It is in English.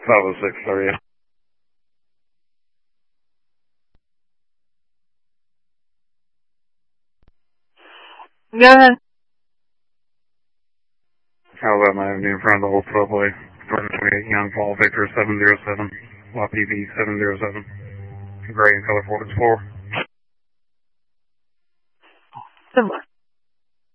506, sorry. Go ahead. How about my avenue in front of the old subway? 28 Young Fall, Victor 707, YPV 707. Gray and color 4 Similar.